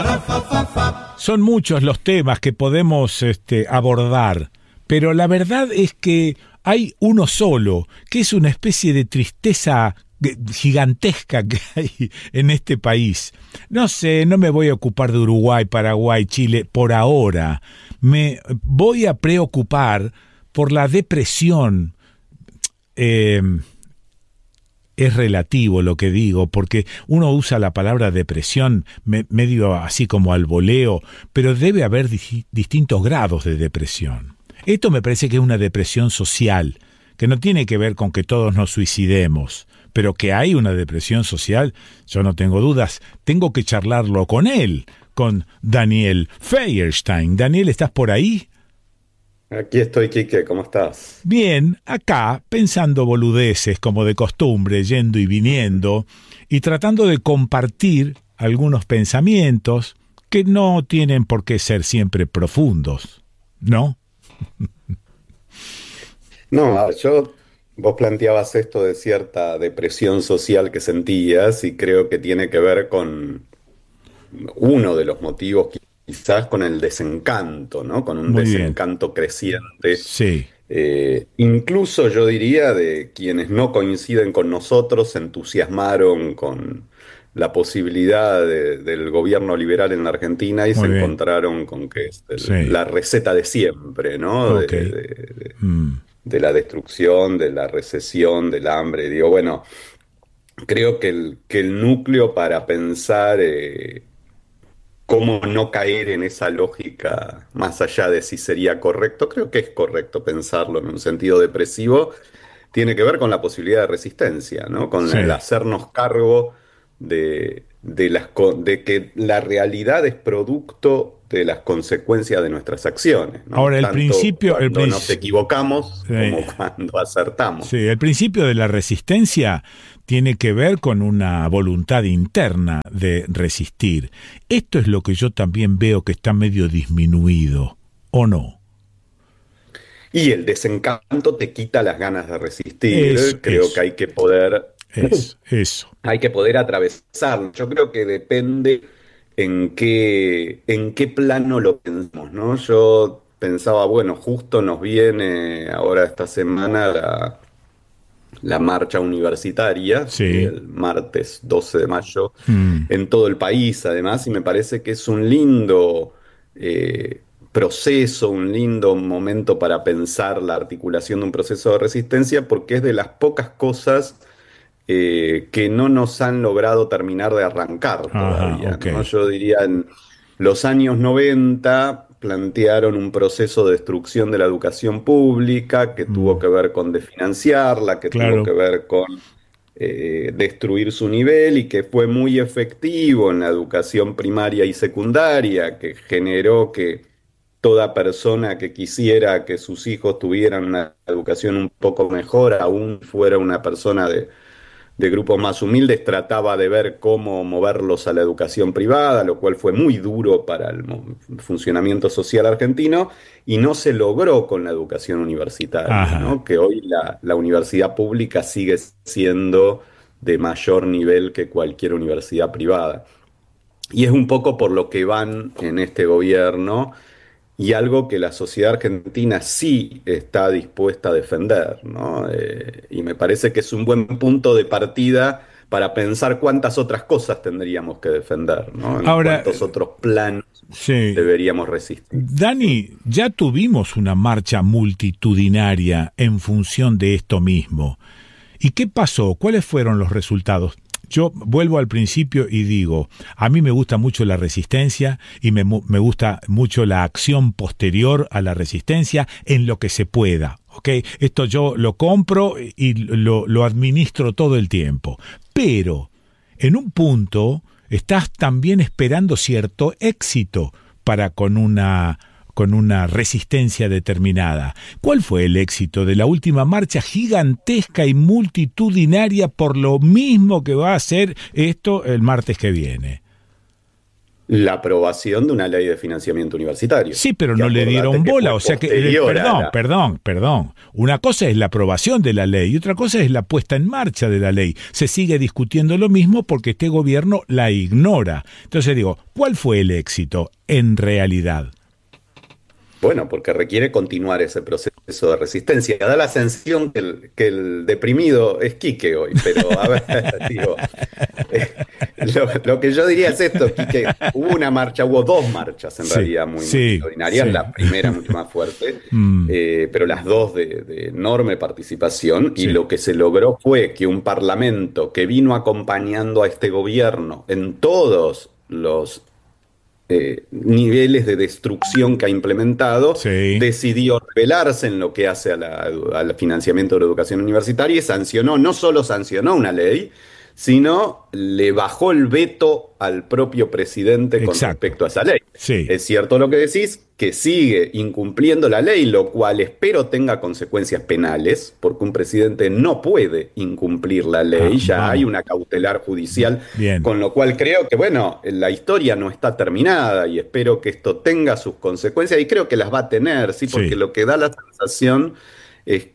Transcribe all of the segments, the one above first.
Son muchos los temas que podemos abordar, pero la verdad es que hay uno solo, que es una especie de tristeza gigantesca que hay en este país. No sé, no me voy a ocupar de Uruguay, Paraguay, Chile por ahora. Me voy a preocupar por la depresión. Es relativo lo que digo, porque uno usa la palabra depresión medio así como al voleo, pero debe haber distintos grados de depresión. Esto me parece que es una depresión social, que no tiene que ver con que todos nos suicidemos, pero que hay una depresión social, yo no tengo dudas. Tengo que charlarlo con él, con Daniel Feierstein. Daniel, ¿estás por ahí? Aquí estoy, Quique, ¿cómo estás? Bien, acá, pensando boludeces como de costumbre, yendo y viniendo, y tratando de compartir algunos pensamientos que no tienen por qué ser siempre profundos, ¿no? No, a ver, vos planteabas esto de cierta depresión social que sentías y creo que tiene que ver con uno de los motivos, quizás con el desencanto, ¿no? Con un Muy bien. desencanto creciente. Sí, Incluso yo diría de quienes no coinciden con nosotros, se entusiasmaron con la posibilidad del gobierno liberal en la Argentina y se muy bien. encontraron con que es Sí, la receta de siempre, ¿no? ok. Mm, De la destrucción, de la recesión, del hambre. Digo, bueno, creo que el núcleo para pensar cómo no caer en esa lógica, más allá de si sería correcto, creo que es correcto pensarlo en un sentido depresivo, tiene que ver con la posibilidad de resistencia, ¿no? Con el sí. hacernos cargo de que la realidad es producto de las consecuencias de nuestras acciones, ¿no? Ahora, Tanto cuando nos equivocamos sí, como cuando acertamos. sí, el principio de la resistencia tiene que ver con una voluntad interna de resistir. Esto es lo que yo también veo que está medio disminuido, ¿o no? Y el desencanto te quita las ganas de Eso, resistir. Creo que eso, eso. hay que poder atravesarlo. Yo creo que depende en qué plano lo pensamos, ¿no? Yo pensaba, bueno, justo nos viene ahora esta semana la marcha universitaria, ¿sí? Sí. El martes 12 de mayo, Mm, en todo el país, además, y me parece que es un lindo proceso, un lindo momento para pensar la articulación de un proceso de resistencia, porque es de las pocas cosas que no nos han logrado terminar de arrancar ajá, todavía, ok. ¿no? Yo diría en los años 90 plantearon un proceso de destrucción de la educación pública que tuvo Mm, que ver con desfinanciarla, que tuvo que claro. ver con destruir su nivel y que fue muy efectivo en la educación primaria y secundaria, que generó que toda persona que quisiera que sus hijos tuvieran una educación un poco mejor, aún fuera una persona de grupos más humildes, trataba de ver cómo moverlos a la educación privada, lo cual fue muy duro para el funcionamiento social argentino, y no se logró con la educación universitaria, Ajá. ¿no? Que hoy la universidad pública sigue siendo de mayor nivel que cualquier universidad privada. Y es un poco por lo que van en este gobierno y algo que la sociedad argentina sí está dispuesta a defender, ¿no? Y me parece que es un buen punto de partida para pensar cuántas otras cosas tendríamos que defender, ¿no? En Ahora, cuántos otros planos sí. deberíamos resistir. Dani, ya tuvimos una marcha multitudinaria en función de esto mismo. ¿Y qué pasó? ¿Cuáles fueron los resultados? Yo vuelvo al principio y digo, a mí me gusta mucho la resistencia y me gusta mucho la acción posterior a la resistencia en lo que se pueda. ¿Ok? Esto yo lo compro y lo administro todo el tiempo. Pero, en un punto, estás también esperando cierto éxito para con una resistencia determinada. ¿Cuál fue el éxito de la última marcha gigantesca y multitudinaria por lo mismo que va a hacer esto el martes que viene? la aprobación de una ley de financiamiento universitario. Sí, pero Que no le acordate dieron que bola, fue o sea que, posterior a perdón. Una cosa es la aprobación de la ley y otra cosa es la puesta en marcha de la ley. Se sigue discutiendo lo mismo porque este gobierno la ignora. Entonces digo, ¿cuál fue el éxito en realidad? Bueno, porque requiere continuar ese proceso de resistencia. Da la sensación que el deprimido es Quique hoy, pero a ver, digo, eh, lo que yo diría es esto, Quique, hubo dos marchas en Sí, realidad muy sí, multitudinarias, sí. la primera mucho más fuerte, Mm, pero las dos de enorme participación, y sí, lo que se logró fue que un parlamento que vino acompañando a este gobierno en todos los niveles de destrucción que ha implementado, sí, decidió rebelarse en lo que hace al financiamiento de la educación universitaria y sancionó, no solo sancionó una ley, sino le bajó el veto al propio presidente con exacto. respecto a esa ley. Sí, Es cierto lo que decís, que sigue incumpliendo la ley, lo cual espero tenga consecuencias penales, porque un presidente no puede incumplir la ley, ya hay vamos. una cautelar judicial, Bien, con lo cual creo que, bueno, la historia no está terminada y espero que esto tenga sus consecuencias y creo que las va a tener, ¿sí? Porque sí, lo que da la sensación es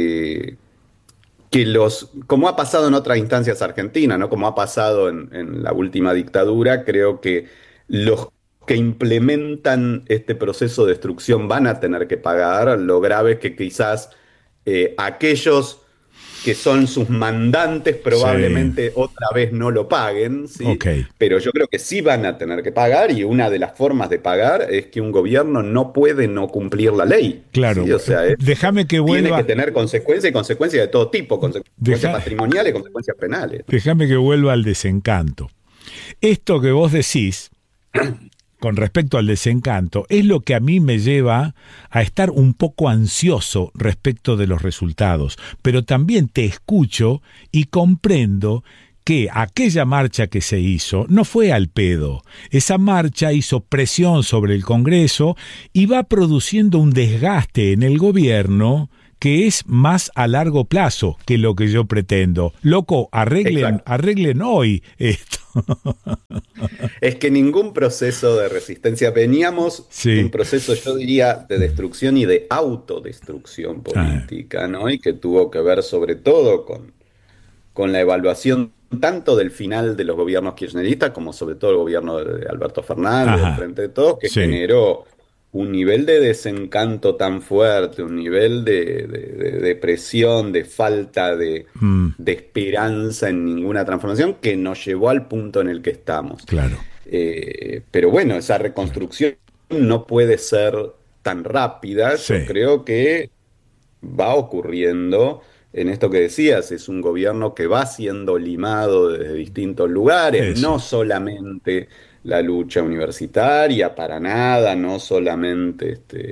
como ha pasado en otras instancias argentinas, ¿no? Como ha pasado en la última dictadura, creo que los que implementan este proceso de destrucción van a tener que pagar. Lo grave es que quizás aquellos que son sus mandantes sí, probablemente otra vez no lo paguen, ¿sí? ok. Pero yo creo que sí van a tener que pagar y una de las formas de pagar es que un gobierno no puede no cumplir la ley, ¿sí? Claro, O sea, déjame que tiene que vuelva, tener consecuencias y consecuencias de todo tipo, consecuencias deja- patrimoniales, consecuencias penales. déjame que vuelva al desencanto. Esto que vos decís con respecto al desencanto es lo que a mí me lleva a estar un poco ansioso respecto de los resultados, pero también te escucho y comprendo que aquella marcha que se hizo no fue al pedo. Esa marcha hizo presión sobre el Congreso y va produciendo un desgaste en el gobierno que es más a largo plazo que lo que yo pretendo. Loco, arreglen, Exacto. arreglen hoy esto. Es que ningún proceso de resistencia, veníamos de un Sí. proceso, yo diría, de destrucción y de autodestrucción Ah, política, ¿no? Y que tuvo que ver sobre todo con la evaluación tanto del final de los gobiernos kirchneristas como sobre todo el gobierno de Alberto Fernández, del ajá, Frente de Todos, que sí, generó un nivel de desencanto tan fuerte, un nivel de depresión, de falta mm, de esperanza en ninguna transformación que nos llevó al punto en el que estamos. claro, Pero bueno, esa claro. reconstrucción no puede ser tan rápida. Yo Sí, creo que va ocurriendo en esto que decías, es un gobierno que va siendo limado desde distintos lugares, eso. no solamente la lucha universitaria, para nada, no solamente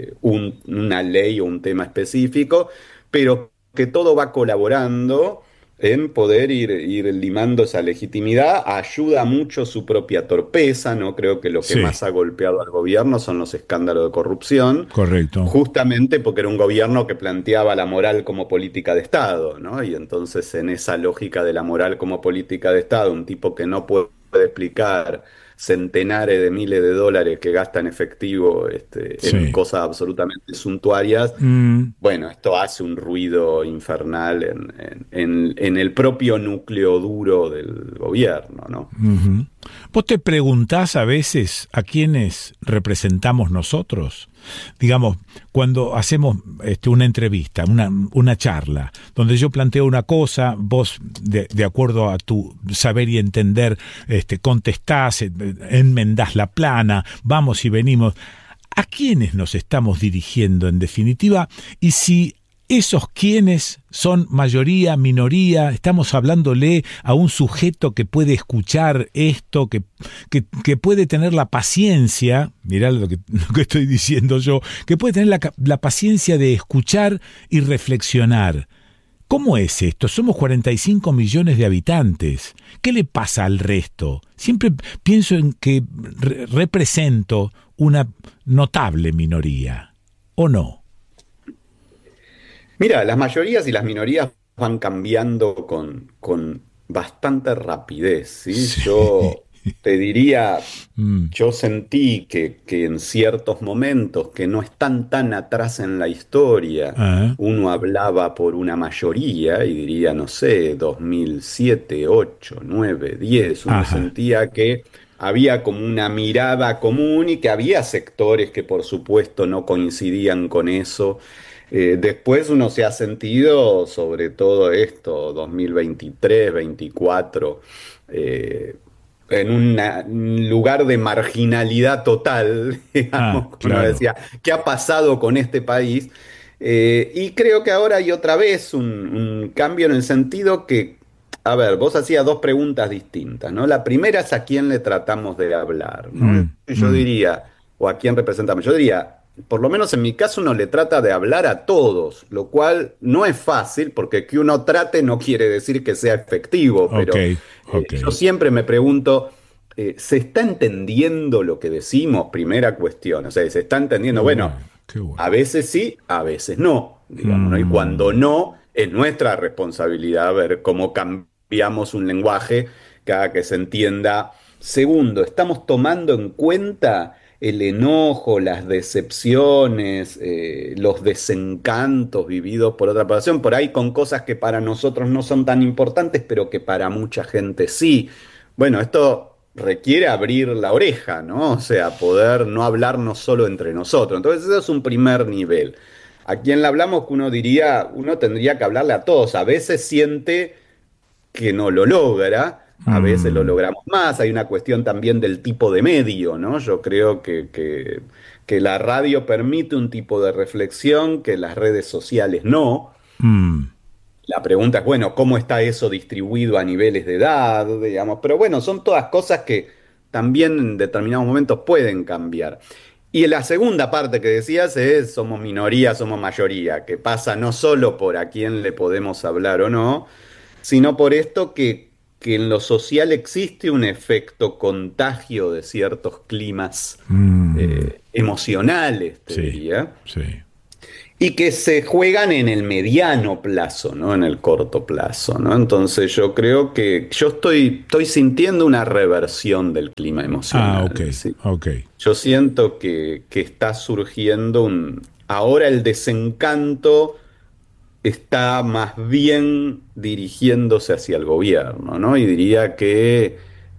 una ley o un tema específico, pero que todo va colaborando en poder ir limando esa legitimidad, ayuda mucho su propia torpeza, ¿no? Creo que lo que Sí, más ha golpeado al gobierno son los escándalos de corrupción, correcto. justamente porque era un gobierno que planteaba la moral como política de Estado, ¿no? Y entonces en esa lógica de la moral como política de Estado, un tipo que no puede explicar centenares de miles de dólares que gasta en efectivo en Sí. cosas absolutamente suntuarias, Mm, bueno, esto hace un ruido infernal en el propio núcleo duro del gobierno, ¿no? ujú. ¿Vos te preguntás a veces a quiénes representamos nosotros? Digamos, cuando hacemos una entrevista, una charla, donde yo planteo una cosa, vos, de acuerdo a tu saber y entender, contestás, enmendás la plana, vamos y venimos. ¿A quiénes nos estamos dirigiendo en definitiva? Y si esos quiénes son mayoría, minoría, estamos hablándole a un sujeto que puede escuchar esto, que puede tener la paciencia, mirá lo que estoy diciendo yo, que puede tener la paciencia de escuchar y reflexionar. ¿Cómo es esto? Somos 45 millones de habitantes. ¿Qué le pasa al resto? Siempre pienso en que represento una notable minoría, ¿o no? Mira, las mayorías y las minorías van cambiando con bastante rapidez, ¿sí? Sí, te diría, Mm. yo sentí que en ciertos momentos que no están tan atrás en la historia, Ah, uno hablaba por una mayoría y diría, no sé, 2007, 8, 9, 10, uno ajá. sentía que había como una mirada común y que había sectores que por supuesto no coincidían con eso. Después uno se ha sentido, sobre todo esto, 2023, 24, eh, en un lugar de marginalidad total, Ah, digamos, uno claro. decía, ¿qué ha pasado con este país? Y creo que ahora hay otra vez un cambio en el sentido que, a ver, vos hacías dos preguntas distintas, ¿no? La primera es a quién le tratamos de hablar, ¿no? Mm, Yo mm. diría, o a quién representamos, yo diría, por lo menos en mi caso uno le trata de hablar a todos, lo cual no es fácil porque que uno trate no quiere decir que sea efectivo, Ok, pero ok. yo siempre me pregunto, ¿se está entendiendo lo que decimos? Primera cuestión, o sea, ¿se está Qué entendiendo? Bueno, bueno, qué a bueno. veces sí, a veces no, digamos, ¿no? Y cuando Mm, no, es nuestra responsabilidad ver cómo cambiamos un lenguaje cada que se entienda. Segundo, estamos tomando en cuenta el enojo, las decepciones, los desencantos vividos por otra población, por ahí con cosas que para nosotros no son tan importantes, pero que para mucha gente sí. Bueno, esto requiere abrir la oreja, ¿no? O sea, poder no hablarnos solo entre nosotros. Entonces, eso es un primer nivel. A quien le hablamos que uno diría, uno tendría que hablarle a todos. A veces siente que no lo logra, a veces lo mm. logramos más. Hay una cuestión también del tipo de medio, ¿no? Yo creo que la radio permite un tipo de reflexión que las redes sociales no. Mm, La pregunta es, bueno, ¿cómo está eso distribuido a niveles de edad, digamos? Pero bueno, son todas cosas que también en determinados momentos pueden cambiar. Y la segunda parte que decías es, somos minoría, somos mayoría, que pasa no solo por a quién le podemos hablar o no, sino por esto que en lo social existe un efecto contagio de ciertos climas mm. emocionales, te Sí, diría, sí. y que se juegan en el mediano plazo, no en el corto plazo, ¿no? Entonces yo creo que yo estoy sintiendo una reversión del clima Ah, ok, emocional, ¿sí? ok. Yo siento que está surgiendo ahora el desencanto está más bien dirigiéndose hacia el gobierno, ¿no? Y diría que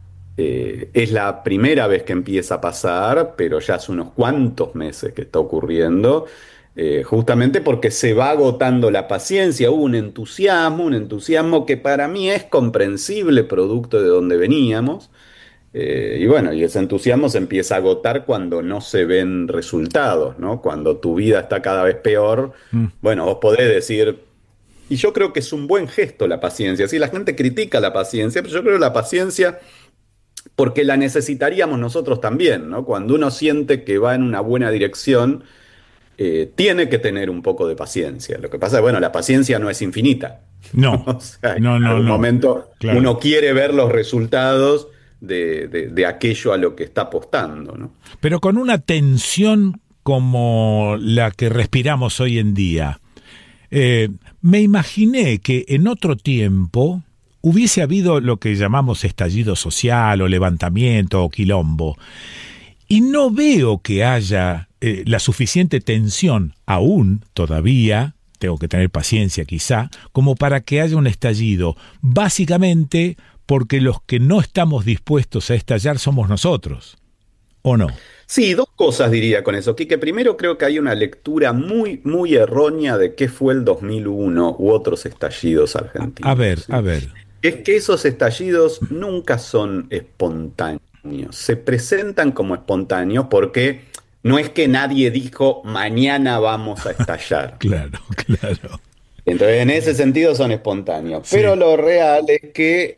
es la primera vez que empieza a pasar, pero ya hace unos cuantos meses que está ocurriendo, justamente porque se va agotando la paciencia, hubo un entusiasmo que para mí es comprensible, producto de donde veníamos. Y bueno, y ese entusiasmo se empieza a agotar cuando no se ven resultados, ¿no? Cuando tu vida está cada vez peor, Mm, bueno, vos podés decir, y yo creo que es un buen gesto la paciencia. Sí, la gente critica la paciencia, pero yo creo que la paciencia, porque la necesitaríamos nosotros también, ¿no? Cuando uno siente que va en una buena dirección, tiene que tener un poco de paciencia. Lo que pasa es, bueno, la paciencia no es infinita. no, O sea, en no, no, algún no. momento Claro. uno quiere ver los resultados de aquello a lo que está apostando, ¿no? Pero con una tensión como la que respiramos hoy en día. Eh, Me imaginé que en otro tiempo hubiese habido lo que llamamos estallido social o levantamiento o quilombo. Y no veo que haya la suficiente tensión aún todavía, tengo que tener paciencia quizá, como para que haya un estallido. Básicamente porque los que no estamos dispuestos a estallar somos nosotros, ¿o no? Sí, dos cosas diría con eso. Quique, primero creo que hay una lectura muy, muy errónea de qué fue el 2001 u otros estallidos argentinos, A ¿sí? ver, Es que esos estallidos nunca son espontáneos. Se presentan como espontáneos porque no es que nadie dijo mañana vamos a estallar. claro, claro. Entonces, en ese sentido son espontáneos. Pero Sí. lo real es que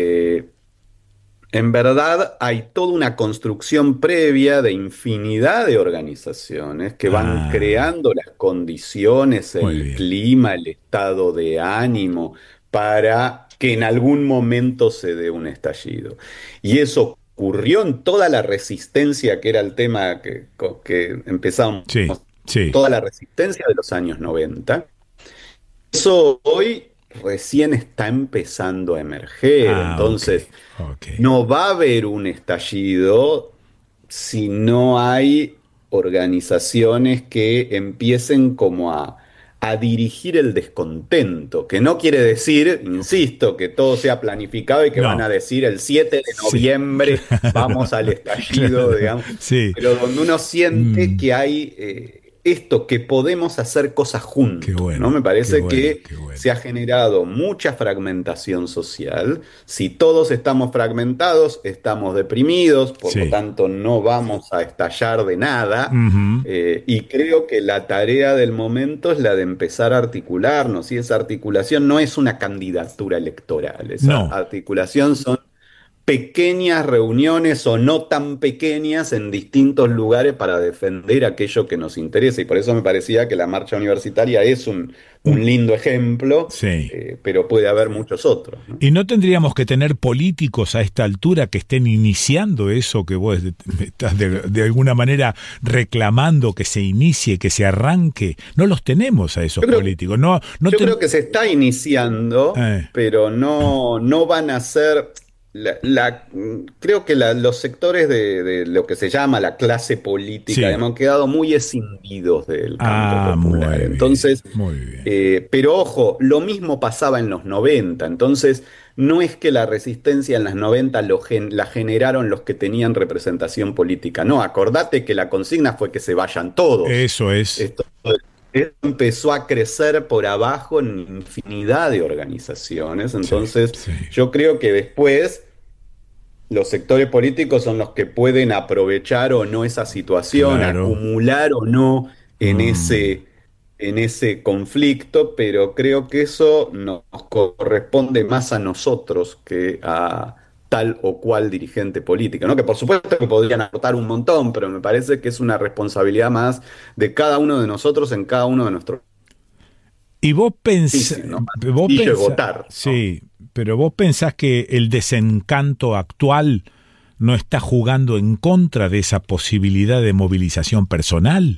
en verdad hay toda una construcción previa de infinidad de organizaciones que van Ah, creando las condiciones, muy el bien. clima, el estado de ánimo para que en algún momento se dé un estallido. Y eso ocurrió en toda la resistencia, que era el tema que empezamos, Sí, sí. toda la resistencia de los años 90. Eso hoy recién está empezando a emerger. Ah, ok, Entonces, ok. no va a haber un estallido si no hay organizaciones que empiecen como a dirigir el descontento, que no quiere decir, insisto, que todo sea planificado y que van No, a decir el 7 de sí, noviembre claro, vamos al estallido, claro, digamos, sí. pero donde uno siente Mm, que hay esto, que podemos hacer cosas juntos, ¿no? Me qué parece bueno, que qué bueno. se ha generado mucha fragmentación social. Si todos estamos fragmentados, estamos deprimidos, por lo Sí. tanto no vamos a estallar de nada. Ujú. Y creo que la tarea del momento es la de empezar a articularnos. Y esa articulación no es una candidatura electoral, esa No, articulación son pequeñas reuniones o no tan pequeñas en distintos lugares para defender aquello que nos interesa. Y por eso me parecía que la marcha universitaria es un un- lindo ejemplo, sí. pero puede haber muchos otros, ¿no? ¿Y no tendríamos que tener políticos a esta altura que estén iniciando eso que vos estás de alguna manera reclamando que se inicie, que se arranque? No los tenemos a esos Yo creo, políticos. No, no yo creo que se está iniciando, eh, pero no van a ser. Creo que los sectores de lo que se llama la clase política sí. hemos quedado muy escindidos del campo Ah, popular. muy bien, Entonces, muy bien. pero ojo, lo mismo pasaba en los 90. Entonces, no es que la resistencia en las 90 la generaron los que tenían representación política. No, acordate que la consigna fue que se vayan todos. Eso es. Esto empezó a crecer por abajo en infinidad de organizaciones. Sí, Entonces, sí. yo creo que después los sectores políticos son los que pueden aprovechar o no esa situación, Claro. acumular o no en Mm, ese conflicto, pero creo que eso nos corresponde más a nosotros que a tal o cual dirigente político, ¿no? Que por supuesto que podrían aportar un montón, pero me parece que es una responsabilidad más de cada uno de nosotros en cada uno de nuestros y oficios, ¿no? Más sencillo es votar, ¿no? sí, pero vos pensás que el desencanto actual no está jugando en contra de esa posibilidad de movilización personal.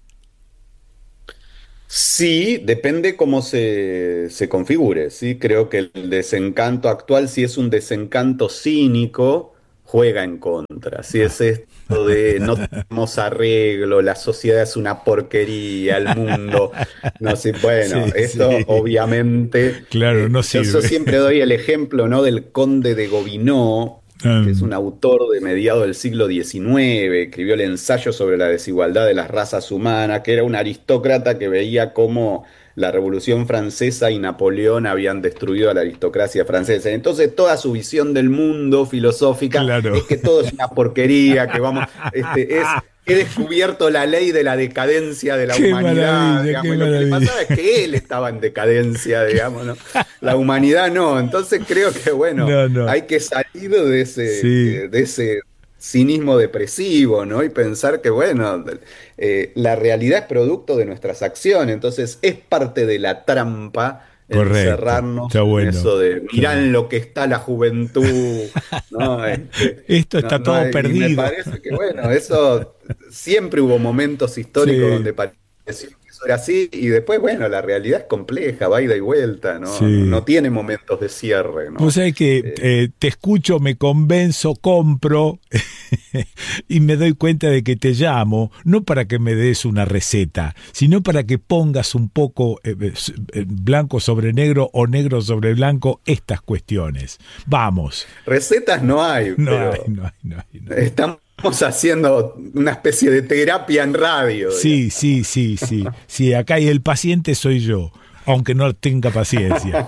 Sí, depende cómo se configure, ¿sí? Creo que el desencanto actual, si es un desencanto cínico, juega en contra. Si es esto de no tenemos arreglo, la sociedad es una porquería, el mundo, no sé, bueno, Sí, esto sí. obviamente, Claro, no yo sirve. siempre doy el ejemplo, ¿no? Del conde de Gobineau, que es un autor de mediados del siglo XIX, escribió el ensayo sobre la desigualdad de las razas humanas, que era un aristócrata que veía cómo la Revolución Francesa y Napoleón habían destruido a la aristocracia francesa. Entonces toda su visión del mundo filosófica Claro. es que todo es una porquería, que vamos, he descubierto la ley de la decadencia de la Qué humanidad, maravilla, digamos, qué y lo que le maravilla. pasaba es que él estaba en decadencia, digamos, ¿no? La humanidad no. Entonces creo que, bueno, No, no. hay que salir de Sí, ese cinismo depresivo, ¿no? Y pensar que, bueno, la realidad es producto de nuestras acciones. Entonces es parte de la trampa correcto. Está encerrarnos en bueno. eso de Está mirá bueno. en lo que está la juventud, ¿no? Esto está todo Y me perdido. parece que, bueno, eso siempre hubo momentos históricos Sí, donde pareció que eso era así, y después, bueno, la realidad es compleja, va ida y vuelta, no sí. tiene momentos de cierre, Vos ¿no? sabés que te escucho, me convenzo, compro y me doy cuenta de que te llamo, no para que me des una receta, sino para que pongas un poco blanco sobre negro o negro sobre blanco estas cuestiones. Vamos. Recetas no hay, No hay, pero no hay, no hay, no hay. estamos haciendo una especie de terapia en radio, Sí, digamos. sí, sí, sí. Sí, acá y el paciente soy yo, aunque no tenga paciencia.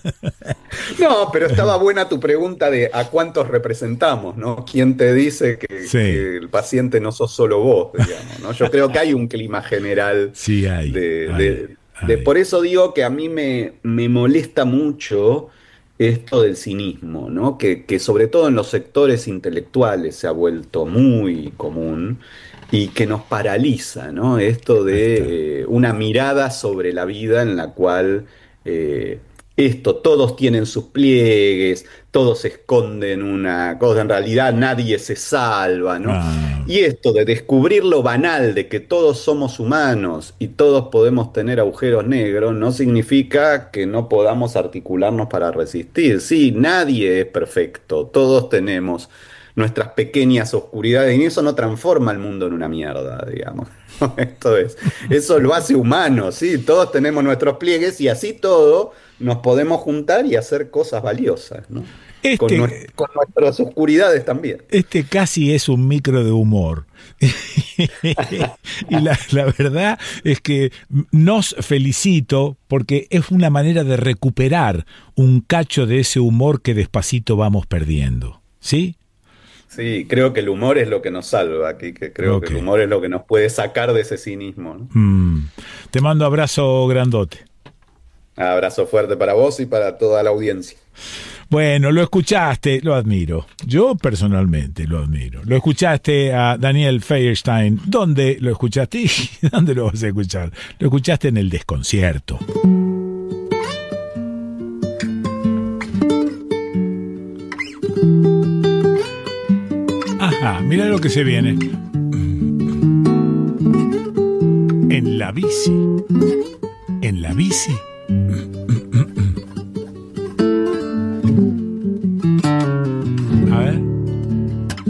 No, pero estaba buena tu pregunta de a cuántos representamos, ¿no? ¿Quién te dice Sí, que el paciente no sos solo vos, digamos, ¿no? Yo creo que hay un clima general sí hay, de, hay, de- hay. por eso digo que a mí me molesta mucho esto del cinismo, ¿no? Que sobre todo en los sectores intelectuales se ha vuelto muy común y que nos paraliza, ¿no? Esto Ahí está. de una mirada sobre la vida en la cual esto, todos tienen sus pliegues, todos esconden una cosa, en realidad nadie se salva, ¿no? Ah, Y esto de descubrir lo banal de que todos somos humanos y todos podemos tener agujeros negros, no significa que no podamos articularnos para resistir. Sí, nadie es perfecto, todos tenemos nuestras pequeñas oscuridades y eso no transforma el mundo en una mierda, digamos. Esto es, eso lo hace humano, ¿sí? Todos tenemos nuestros pliegues y así todo nos podemos juntar y hacer cosas valiosas, ¿no? este, Con nuestras oscuridades también. este casi es un micro de humor. Y la verdad es que nos felicito porque es una manera de recuperar un cacho de ese humor que despacito vamos perdiendo. ¿Sí? Sí, creo que el humor es lo que nos salva aquí, que creo que Ok. el humor es lo que nos puede sacar de ese cinismo, ¿no? Te mando abrazo grandote. Abrazo fuerte para vos y para toda la audiencia. Bueno, lo escuchaste, lo admiro. Yo personalmente lo admiro. Lo escuchaste a Daniel Feierstein. ¿Dónde lo escuchaste? ¿Y dónde lo vas a escuchar? Lo escuchaste en el desconcierto. Ajá, mira lo que se viene. En la bici. En la bici